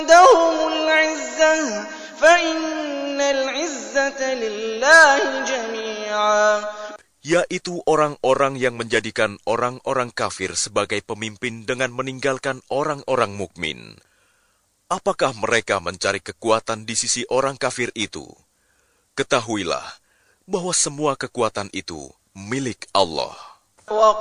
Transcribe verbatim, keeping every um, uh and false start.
Indahumul izzah fa innal izzata lillahi jami'a. Yaitu orang-orang yang menjadikan orang-orang kafir sebagai pemimpin dengan meninggalkan orang-orang mukmin. Apakah mereka mencari kekuatan di sisi orang kafir itu? Ketahuilah bahwa semua kekuatan itu milik Allah.